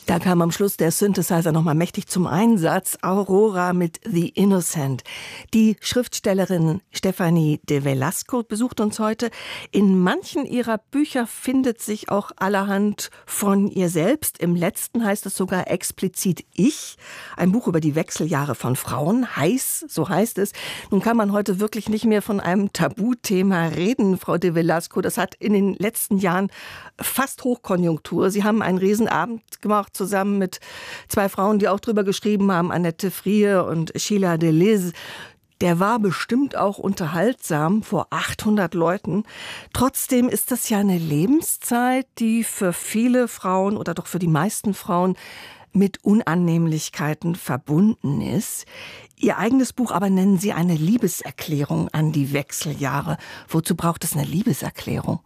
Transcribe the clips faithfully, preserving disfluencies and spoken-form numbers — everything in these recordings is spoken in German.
Da kam am Schluss der Synthesizer nochmal mächtig zum Einsatz. Aurora mit The Innocent. Die Schriftstellerin Stephanie de Velasco besucht uns heute. In manchen ihrer Bücher findet sich auch allerhand von ihr selbst. Im letzten heißt es sogar explizit Ich. Ein Buch über die Wechseljahre von Frauen. Heiß, so heißt es. Nun kann man heute wirklich nicht mehr von einem Tabuthema reden, Frau de Velasco. Das hat in den letzten Jahren fast Hochkonjunktur. Sie haben einen Riesenabend gemacht zusammen mit zwei Frauen, die auch drüber geschrieben haben, Annette Frier und Sheila Deleuze. Der war bestimmt auch unterhaltsam vor achthundert Leuten. Trotzdem ist das ja eine Lebenszeit, die für viele Frauen oder doch für die meisten Frauen mit Unannehmlichkeiten verbunden ist. Ihr eigenes Buch aber nennen Sie eine Liebeserklärung an die Wechseljahre. Wozu braucht es eine Liebeserklärung?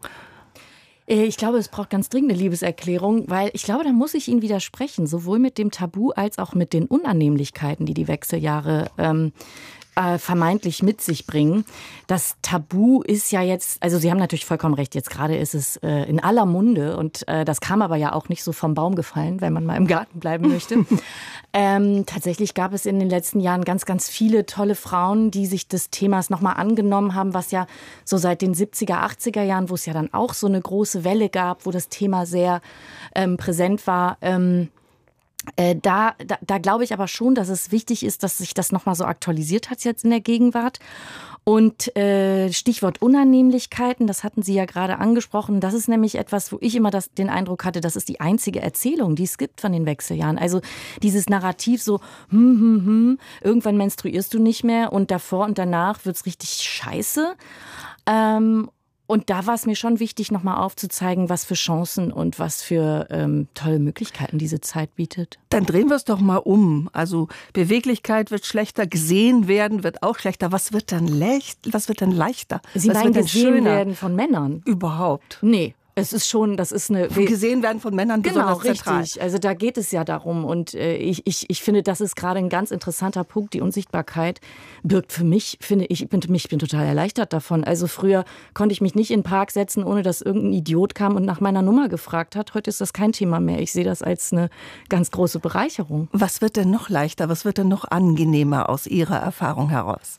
Ich glaube, es braucht ganz dringend eine Liebeserklärung, weil ich glaube, da muss ich Ihnen widersprechen, sowohl mit dem Tabu als auch mit den Unannehmlichkeiten, die die Wechseljahre ähm, äh, vermeintlich mit sich bringen. Das Tabu ist ja jetzt, also Sie haben natürlich vollkommen recht, jetzt gerade ist es äh, in aller Munde und äh, das kam aber ja auch nicht so vom Baum gefallen, wenn man mal im Garten bleiben möchte. ähm, tatsächlich gab es in den letzten Jahren ganz, ganz viele tolle Frauen, die sich des Themas nochmal angenommen haben, was ja so seit den siebziger, achtziger Jahren, wo es ja dann auch so eine große Welle gab, wo das Thema sehr ähm, präsent war, ähm, Äh, da, da, da glaube ich aber schon, dass es wichtig ist, dass sich das nochmal so aktualisiert hat jetzt in der Gegenwart. Und äh, Stichwort Unannehmlichkeiten, das hatten Sie ja gerade angesprochen. Das ist nämlich etwas, wo ich immer das, den Eindruck hatte, das ist die einzige Erzählung, die es gibt von den Wechseljahren. Also dieses Narrativ so, hm, hm, hm, irgendwann menstruierst du nicht mehr und davor und danach wird's richtig scheiße. Ähm, Und da war es mir schon wichtig, nochmal aufzuzeigen, was für Chancen und was für ähm, tolle Möglichkeiten diese Zeit bietet. Dann drehen wir es doch mal um. Also Beweglichkeit wird schlechter, gesehen werden wird auch schlechter. Was wird dann leicht, was wird dann leichter? Sie was meinen wird gesehen schöner? Werden von Männern? Überhaupt? Nee. Es ist schon, das ist eine... Gesehen werden von Männern besonders genau, zentral. Richtig. Also da geht es ja darum. Und äh, ich, ich, ich finde, das ist gerade ein ganz interessanter Punkt. Die Unsichtbarkeit birgt für mich, finde ich, ich bin, ich bin total erleichtert davon. Also früher konnte ich mich nicht in den Park setzen, ohne dass irgendein Idiot kam und nach meiner Nummer gefragt hat. Heute ist das kein Thema mehr. Ich sehe das als eine ganz große Bereicherung. Was wird denn noch leichter? Was wird denn noch angenehmer aus Ihrer Erfahrung heraus?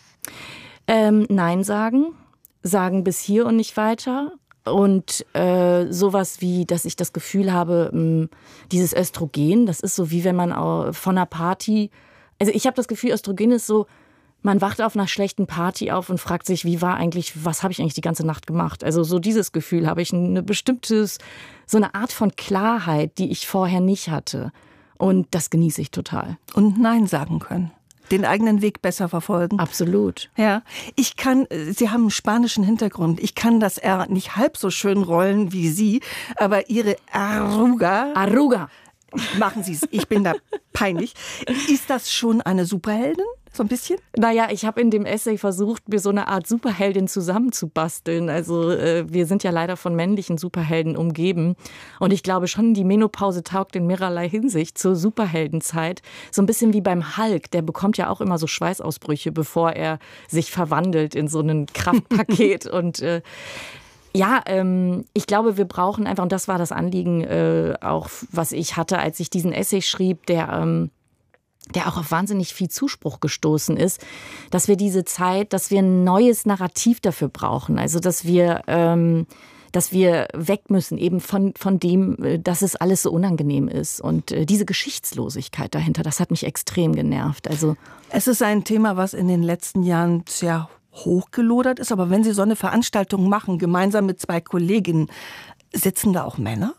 Ähm, Nein sagen. Sagen bis hier und nicht weiter. Und äh, sowas wie, dass ich das Gefühl habe, mh, dieses Östrogen, das ist so wie wenn man auch von einer Party, also ich habe das Gefühl, Östrogen ist so, man wacht auf einer schlechten Party auf und fragt sich, wie war eigentlich, was habe ich eigentlich die ganze Nacht gemacht? Also so dieses Gefühl habe ich, eine bestimmtes, so eine Art von Klarheit, die ich vorher nicht hatte. Und das genieße ich total. Und Nein sagen können. Den eigenen Weg besser verfolgen. Absolut. Ja, ich kann, Sie haben einen spanischen Hintergrund. Ich kann das R nicht halb so schön rollen wie Sie, aber Ihre Arruga. Arruga. Machen Sie es. Ich bin da peinlich. Ist das schon eine Superheldin? So ein bisschen? Naja, ich habe in dem Essay versucht, mir so eine Art Superheldin zusammenzubasteln. Also äh, wir sind ja leider von männlichen Superhelden umgeben. Und ich glaube schon, die Menopause taugt in mehrerlei Hinsicht zur Superheldenzeit. So ein bisschen wie beim Hulk. Der bekommt ja auch immer so Schweißausbrüche, bevor er sich verwandelt in so ein Kraftpaket. Und äh, Ja, ähm, ich glaube, wir brauchen einfach, und das war das Anliegen äh, auch, was ich hatte, als ich diesen Essay schrieb, der... Ähm, der auch auf wahnsinnig viel Zuspruch gestoßen ist, dass wir diese Zeit, dass wir ein neues Narrativ dafür brauchen. Also, dass wir, ähm, dass wir weg müssen eben von, von dem, dass es alles so unangenehm ist. Und äh, diese Geschichtslosigkeit dahinter, das hat mich extrem genervt. Also es ist ein Thema, was in den letzten Jahren sehr hochgelodert ist. Aber wenn Sie so eine Veranstaltung machen, gemeinsam mit zwei Kolleginnen, sitzen da auch Männer?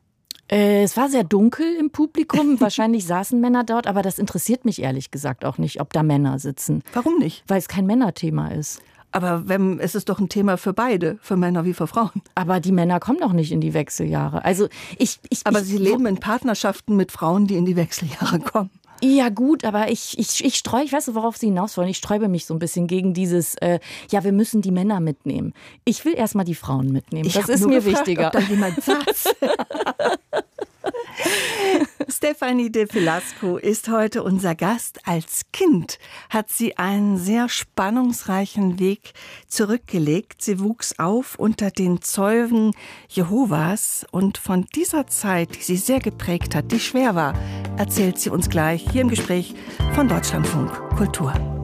Es war sehr dunkel im Publikum, wahrscheinlich saßen Männer dort, aber das interessiert mich ehrlich gesagt auch nicht, ob da Männer sitzen. Warum nicht? Weil es kein Männerthema ist. Aber wenn, es ist doch ein Thema für beide, für Männer wie für Frauen. Aber die Männer kommen doch nicht in die Wechseljahre. Also ich, ich, aber ich, Sie leben in Partnerschaften mit Frauen, die in die Wechseljahre kommen. Ja gut, aber ich, ich, ich streue, ich weiß nicht, worauf Sie hinaus wollen, ich sträube mich so ein bisschen gegen dieses, äh, ja, wir müssen die Männer mitnehmen. Ich will erstmal die Frauen mitnehmen, ich das ist mir gefragt, wichtiger. Ob da jemand saß. Stephanie Stefanie de Velasco ist heute unser Gast. Als Kind hat sie einen sehr spannungsreichen Weg zurückgelegt. Sie wuchs auf unter den Zeugen Jehovas und von dieser Zeit, die sie sehr geprägt hat, die schwer war, erzählt sie uns gleich hier im Gespräch von Deutschlandfunk Kultur.